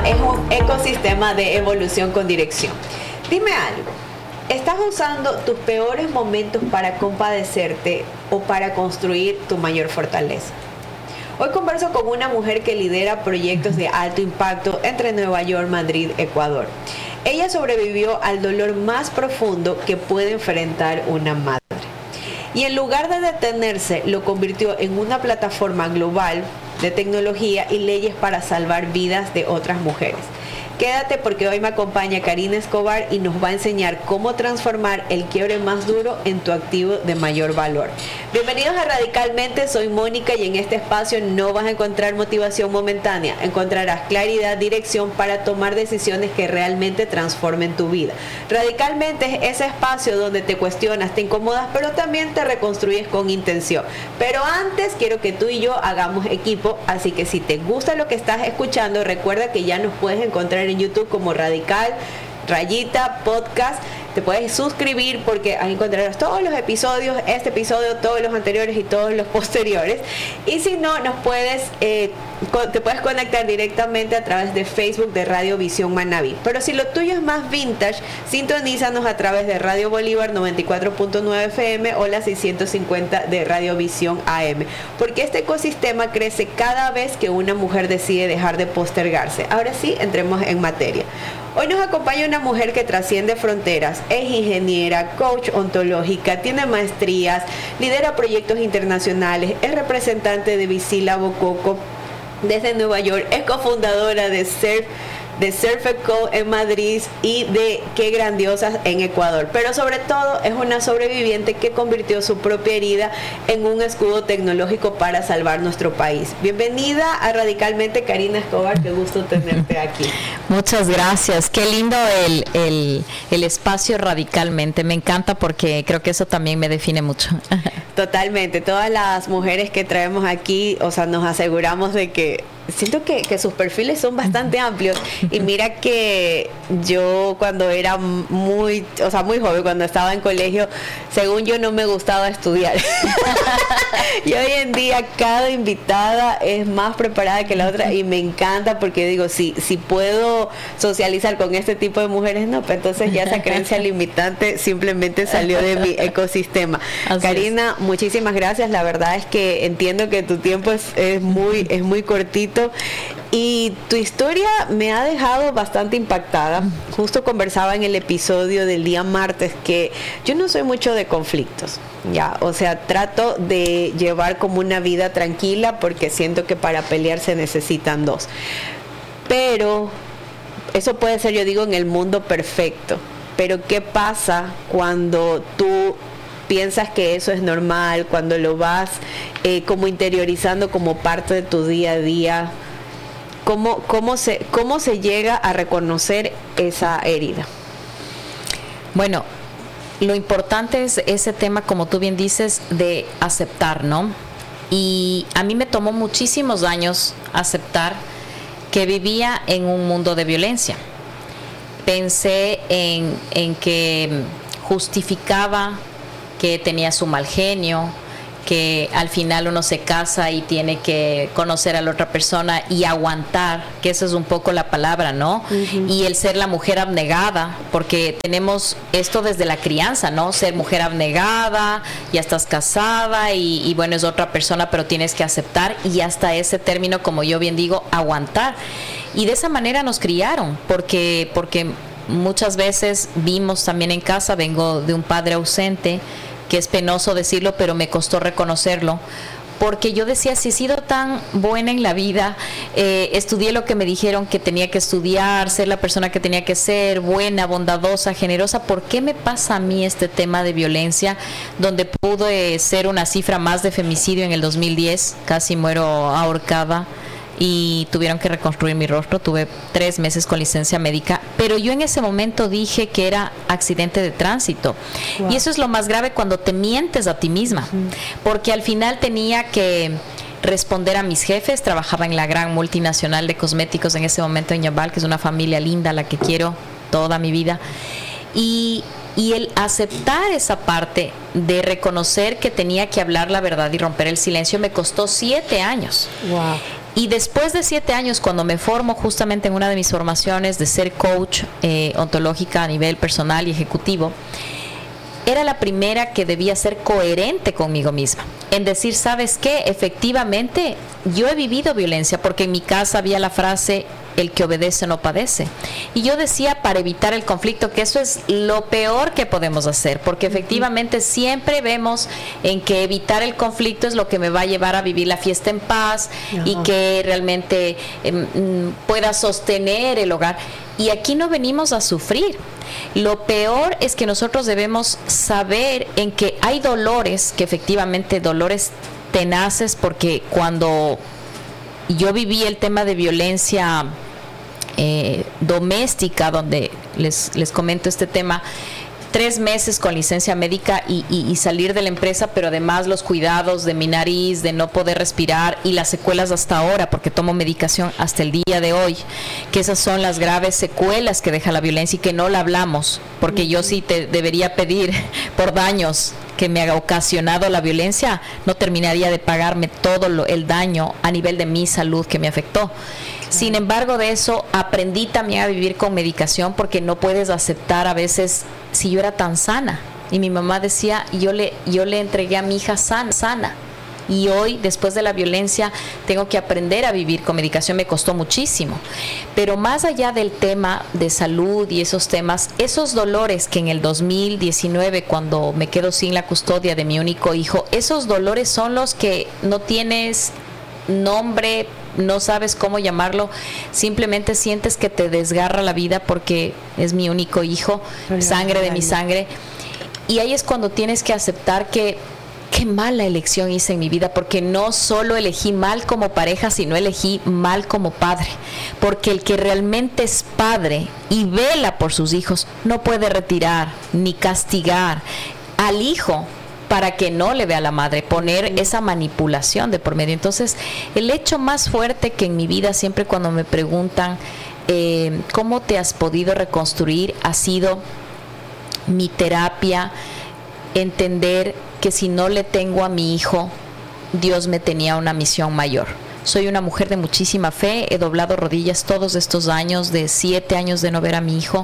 es un ecosistema de evolución con dirección. Dime algo, ¿estás usando tus peores momentos para compadecerte o para construir tu mayor fortaleza? Hoy converso con una mujer que lidera proyectos de alto impacto entre Nueva York, Madrid, Ecuador. Ella sobrevivió al dolor más profundo que puede enfrentar una madre. Y en lugar de detenerse, lo convirtió en una plataforma global de tecnología y leyes para salvar vidas de otras mujeres. Quédate porque hoy me acompaña Karina Escobar y nos va a enseñar cómo transformar el quiebre más duro en tu activo de mayor valor. Bienvenidos a Radicalmente, soy Mónica y en este espacio no vas a encontrar motivación momentánea, encontrarás claridad, dirección para tomar decisiones que realmente transformen tu vida. Radicalmente es ese espacio donde te cuestionas, te incomodas, pero también te reconstruyes con intención. Pero antes quiero que tú y yo hagamos equipo, así que si te gusta lo que estás escuchando, recuerda que ya nos puedes encontrar en YouTube como Radical Podcast. Te puedes suscribir porque ahí encontrarás todos los episodios, este episodio, todos los anteriores y todos los posteriores. Y si no, te puedes conectar directamente a través de Facebook de Radio Visión Manabí. Pero si lo tuyo es más vintage, sintonízanos a través de Radio Bolívar 94.9 FM o la 650 de Radio Visión AM. Porque este ecosistema crece cada vez que una mujer decide dejar de postergarse. Ahora sí, entremos en materia. Hoy nos acompaña una mujer que trasciende fronteras, es ingeniera, coach ontológica, tiene maestrías, lidera proyectos internacionales, es representante de Visila Bococo desde Nueva York, es cofundadora de Surf Co en Madrid y de Qué Grandiosas en Ecuador. Pero sobre todo es una sobreviviente que convirtió su propia herida en un escudo tecnológico para salvar nuestro país. Bienvenida a Radicalmente, Karina Escobar, qué gusto tenerte aquí. Muchas gracias, qué lindo el espacio Radicalmente, me encanta porque creo que eso también me define mucho. Totalmente, todas las mujeres que traemos aquí, o sea, nos aseguramos de que siento que sus perfiles son bastante amplios y mira que yo cuando era muy joven, cuando estaba en colegio, según yo no me gustaba estudiar. Y hoy en día cada invitada es más preparada que la otra y me encanta porque digo, si puedo socializar con este tipo de mujeres, no, pues entonces ya esa creencia limitante simplemente salió de mi ecosistema. Así Karina, muchísimas gracias, la verdad es que entiendo que tu tiempo es muy cortito. Y tu historia me ha dejado bastante impactada. Justo conversaba en el episodio del día martes que yo no soy mucho de conflictos, ya, o sea, trato de llevar como una vida tranquila porque siento que para pelear se necesitan dos. Pero eso puede ser, yo digo, en el mundo perfecto. Pero ¿qué pasa cuando tú piensas que eso es normal, cuando lo vas como interiorizando como parte de tu día a día? ¿Cómo se llega a reconocer esa herida? Bueno, lo importante es ese tema, como tú bien dices, de aceptar, ¿no? Y a mí me tomó muchísimos años aceptar que vivía en un mundo de violencia. Pensé en que justificaba que tenía su mal genio, que al final uno se casa y tiene que conocer a la otra persona y aguantar, que esa es un poco la palabra, ¿no? Uh-huh. Y el ser la mujer abnegada, porque tenemos esto desde la crianza, ¿no? Ser mujer abnegada, ya estás casada y bueno, es otra persona, pero tienes que aceptar y hasta ese término, como yo bien digo, aguantar. Y de esa manera nos criaron, porque muchas veces vimos también en casa, vengo de un padre ausente, que es penoso decirlo, pero me costó reconocerlo, porque yo decía, si he sido tan buena en la vida, estudié lo que me dijeron que tenía que estudiar, ser la persona que tenía que ser, buena, bondadosa, generosa, ¿por qué me pasa a mí este tema de violencia, donde pude ser una cifra más de femicidio en el 2010, casi muero ahorcada, y tuvieron que reconstruir mi rostro, tuve 3 meses con licencia médica, pero yo en ese momento dije que era accidente de tránsito. Wow. Y eso es lo más grave cuando te mientes a ti misma, porque al final tenía que responder a mis jefes, trabajaba en la gran multinacional de cosméticos en ese momento en Yambal, que es una familia linda, la que quiero toda mi vida, y el aceptar esa parte de reconocer que tenía que hablar la verdad y romper el silencio me costó 7 años. Wow. Y después de 7 años, cuando me formo justamente en una de mis formaciones de ser coach ontológica a nivel personal y ejecutivo, era la primera que debía ser coherente conmigo misma, en decir, ¿sabes qué? Efectivamente, yo he vivido violencia, porque en mi casa había la frase, el que obedece no padece. Y yo decía, para evitar el conflicto, que eso es lo peor que podemos hacer, porque efectivamente siempre vemos en que evitar el conflicto es lo que me va a llevar a vivir la fiesta en paz y que realmente pueda sostener el hogar. Y aquí no venimos a sufrir. Lo peor es que nosotros debemos saber en que hay dolores, que efectivamente dolores tenaces, porque cuando yo viví el tema de violencia doméstica, donde les comento este tema, 3 meses con licencia médica y salir de la empresa, pero además los cuidados de mi nariz, de no poder respirar, y las secuelas hasta ahora, porque tomo medicación hasta el día de hoy, que esas son las graves secuelas que deja la violencia y que no la hablamos, porque yo sí te debería pedir por daños que me ha ocasionado la violencia, no terminaría de pagarme todo el daño a nivel de mi salud que me afectó. Sin embargo, de eso aprendí también a vivir con medicación, porque no puedes aceptar a veces, si yo era tan sana, y mi mamá decía, yo le entregué a mi hija sana, y hoy, después de la violencia, tengo que aprender a vivir con medicación. Me costó muchísimo, pero más allá del tema de salud y esos temas, esos dolores que en el 2019, cuando me quedo sin la custodia de mi único hijo, esos dolores son los que no tienes nombre, no sabes cómo llamarlo, simplemente sientes que te desgarra la vida, porque es mi único hijo, sangre de mi sangre, y ahí es cuando tienes que aceptar que qué mala elección hice en mi vida, porque no solo elegí mal como pareja, sino elegí mal como padre, porque el que realmente es padre y vela por sus hijos no puede retirar ni castigar al hijo para que no le vea a la madre, poner esa manipulación de por medio. Entonces, el hecho más fuerte que en mi vida, siempre cuando me preguntan ¿cómo te has podido reconstruir?, ha sido mi terapia, entender que si no le tengo a mi hijo, Dios me tenía una misión mayor. Soy una mujer de muchísima fe, he doblado rodillas todos estos años, de 7 años de no ver a mi hijo,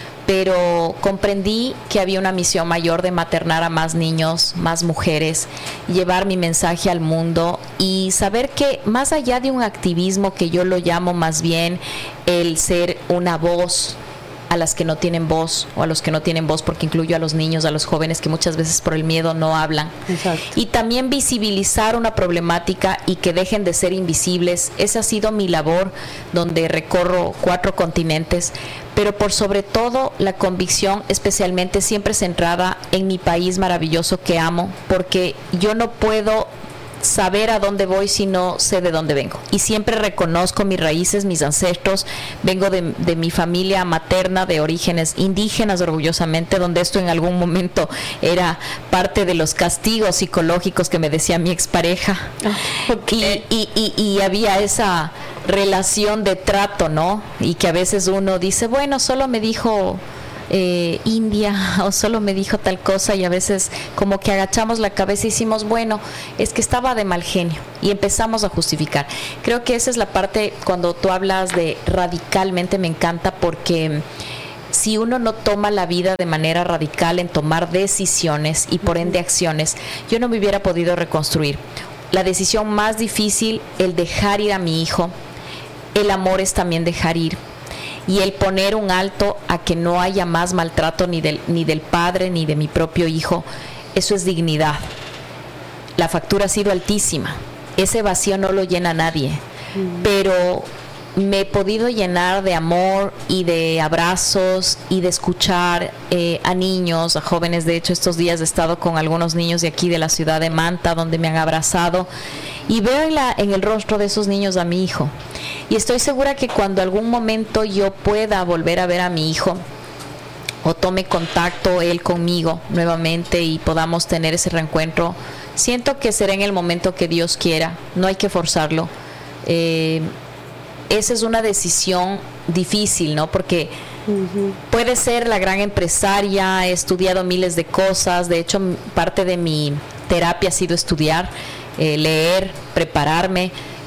pero comprendí que había una misión mayor de maternar a más niños, más mujeres, llevar mi mensaje al mundo y saber que más allá de un activismo, que yo lo llamo más bien el ser una voz a las que no tienen voz, o a los que no tienen voz, porque incluyo a los niños, a los jóvenes que muchas veces por el miedo no hablan. Exacto. Y también visibilizar una problemática y que dejen de ser invisibles. Esa ha sido mi labor, donde recorro 4 continentes, pero por sobre todo la convicción especialmente siempre centrada en mi país maravilloso que amo, porque yo no puedo saber a dónde voy si no sé de dónde vengo, y siempre reconozco mis raíces, mis ancestros. Vengo de mi familia materna de orígenes indígenas, orgullosamente, donde esto en algún momento era parte de los castigos psicológicos que me decía mi expareja. Okay. Y había esa relación de trato, ¿no? Y que a veces uno dice, bueno, solo me dijo India, o solo me dijo tal cosa, y a veces como que agachamos la cabeza y decimos, bueno, es que estaba de mal genio, y empezamos a justificar. Creo que esa es la parte, cuando tú hablas de radicalmente, me encanta, porque si uno no toma la vida de manera radical en tomar decisiones y por ende acciones, yo no me hubiera podido reconstruir. La decisión más difícil, el dejar ir a mi hijo. El amor es también dejar ir, y el poner un alto a que no haya más maltrato ni del padre ni de mi propio hijo. Eso es dignidad. La factura ha sido altísima, ese vacío no lo llena nadie, pero me he podido llenar de amor y de abrazos y de escuchar a niños, a jóvenes. De hecho, estos días he estado con algunos niños de aquí de la ciudad de Manta, donde me han abrazado, y veo en el rostro de esos niños a mi hijo, y estoy segura que cuando algún momento yo pueda volver a ver a mi hijo, o tome contacto él conmigo nuevamente y podamos tener ese reencuentro, siento que será en el momento que Dios quiera. No hay que forzarlo. Esa es una decisión difícil, ¿no? Porque puede ser la gran empresaria, he estudiado miles de cosas. De hecho, parte de mi terapia ha sido estudiar, leer, prepararme,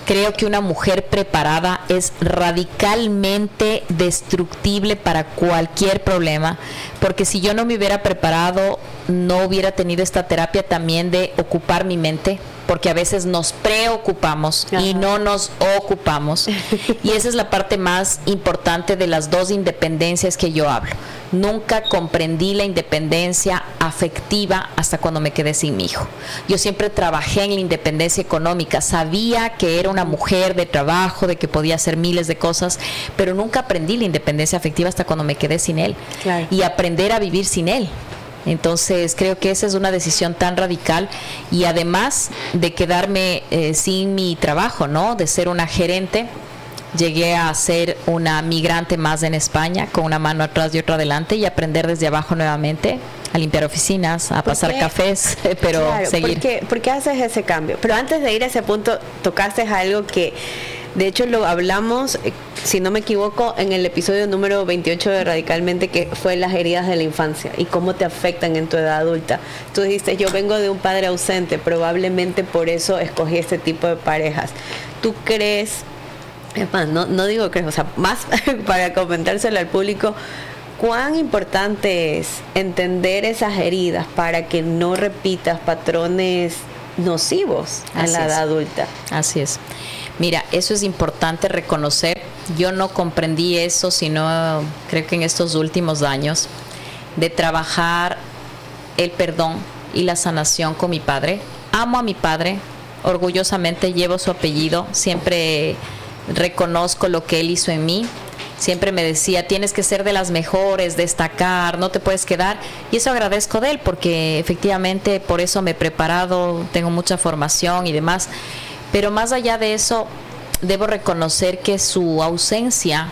Creo que una mujer preparada es radicalmente destructible para cualquier problema, porque si yo no me hubiera preparado, no hubiera tenido esta terapia también de ocupar mi mente, porque a veces nos preocupamos y no nos ocupamos. Y esa es la parte más importante de las dos independencias que yo hablo. Nunca comprendí la independencia afectiva hasta cuando me quedé sin mi hijo. Yo siempre trabajé en la independencia económica, sabía que era una mujer de trabajo, de que podía hacer miles de cosas, pero nunca aprendí la independencia afectiva hasta cuando me quedé sin él. Claro. Y aprender a vivir sin él. Entonces creo que esa es una decisión tan radical, y además de quedarme sin mi trabajo, ¿no? De ser una gerente, llegué a ser una migrante más en España, con una mano atrás y otra adelante, y aprender desde abajo nuevamente a limpiar oficinas, a pasar cafés, pero claro, seguir. ¿Por qué haces ese cambio? Pero antes de ir a ese punto, tocaste algo que de hecho lo hablamos, si no me equivoco, en el episodio número 28 de Radicalmente, que fue las heridas de la infancia y cómo te afectan en tu edad adulta. Tú dijiste, yo vengo de un padre ausente, probablemente por eso escogí este tipo de parejas. ¿Tú crees, es más, no digo crees, o sea, más para comentárselo al público, cuán importante es entender esas heridas para que no repitas patrones nocivos en la edad adulta? Así es. Mira, eso es importante reconocer. Yo no comprendí eso, sino creo que en estos últimos años, de trabajar el perdón y la sanación con mi padre. Amo a mi padre, orgullosamente llevo su apellido, siempre reconozco lo que él hizo en mí. Siempre me decía, tienes que ser de las mejores, destacar, no te puedes quedar. Y eso agradezco de él, porque efectivamente por eso me he preparado, tengo mucha formación y demás. Pero más allá de eso, debo reconocer que su ausencia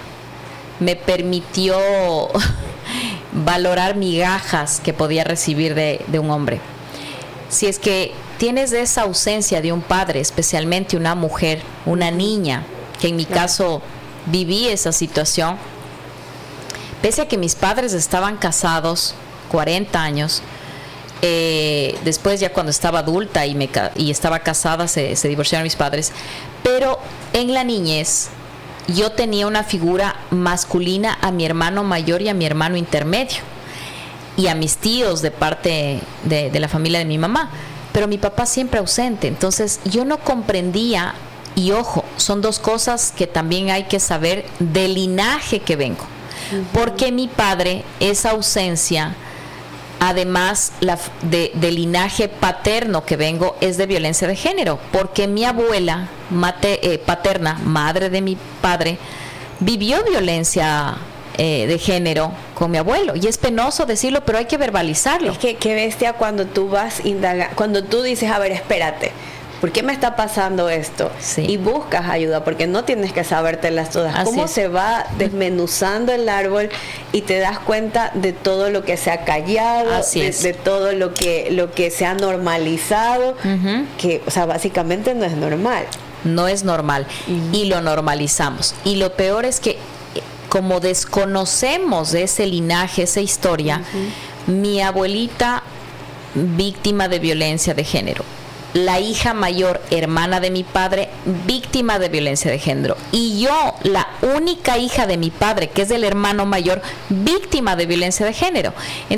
me permitió valorar migajas que podía recibir de un hombre. Si es que tienes esa ausencia de un padre, especialmente una mujer, una niña, que en mi caso viví esa situación, pese a que mis padres estaban casados 40 años, después ya cuando estaba adulta y estaba casada se divorciaron mis padres, pero en la niñez yo tenía una figura masculina a mi hermano mayor y a mi hermano intermedio y a mis tíos de parte de la familia de mi mamá, pero mi papá siempre ausente. Entonces yo no comprendía, y ojo, son dos cosas que también hay que saber del linaje que vengo, porque mi padre, esa ausencia, además del linaje paterno que vengo, es de violencia de género, porque mi abuela paterna, madre de mi padre, vivió violencia de género con mi abuelo, y es penoso decirlo, pero hay que verbalizarlo. Es que qué bestia cuando tú vas indagando, cuando tú dices, a ver, espérate, ¿por qué me está pasando esto? Sí. Y buscas ayuda, porque no tienes que sabértelas todas. Así cómo es. Se va desmenuzando el árbol y te das cuenta de todo lo que se ha callado, de todo lo que se ha normalizado, que, o sea, básicamente no es normal. No es normal, y lo normalizamos. Y lo peor es que, como desconocemos de ese linaje, esa historia, mi abuelita, víctima de violencia de género, la hija mayor, hermana de mi padre, víctima de violencia de género, y yo, la única hija de mi padre, que es el hermano mayor, víctima de violencia de género.